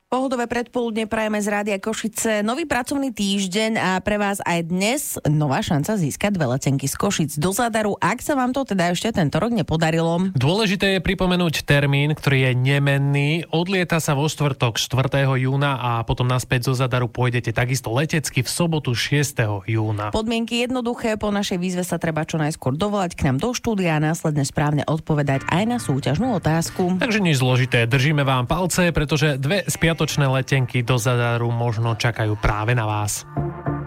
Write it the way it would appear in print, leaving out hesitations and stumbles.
Pohodové predpoludne prajeme z Rádia Košice. Nový pracovný týždeň a pre vás aj dnes nová šanca získať dve letenky z Košic do Zadaru, ak sa vám to teda ešte tento rok nepodarilo. Dôležité je pripomenúť termín, ktorý je nemenný. Odlieta sa vo štvrtok 4. júna a potom naspäť zo Zadaru pôjdete takisto letecky v sobotu 6. júna. Podmienky jednoduché, po našej výzve sa treba čo najskôr dovolať k nám do štúdia a následne správne odpovedať aj na súťažnú otázku. Takže nič zložité, držíme vám palce, pretože dve spiatočné letenky do Zadaru možno čakajú práve na vás.